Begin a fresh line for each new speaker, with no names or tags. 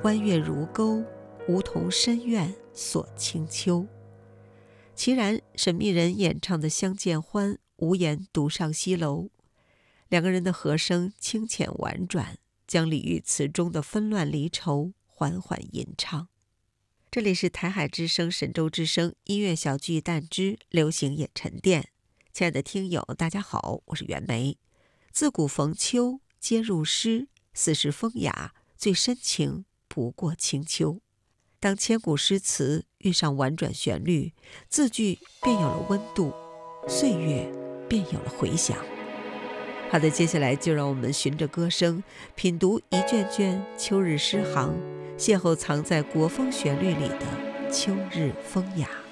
弯月如钩，梧桐深院锁清秋。齐然、沈密人演唱的《相见欢》，无言独上西楼。两个人的和声清浅婉转，将李煜词中的纷乱离愁缓缓吟唱。这里是台海之声、沈州之声音乐小剧淡之流行也沉淀。亲爱的听友大家好，我是袁枚。自古逢秋皆入诗，似是风雅，最深情不过清秋。当千古诗词遇上婉转旋律，字句便有了温度，岁月便有了回响。好的，接下来就让我们循着歌声，品读一卷卷秋日诗行，邂逅藏在国风旋律里的秋日风雅。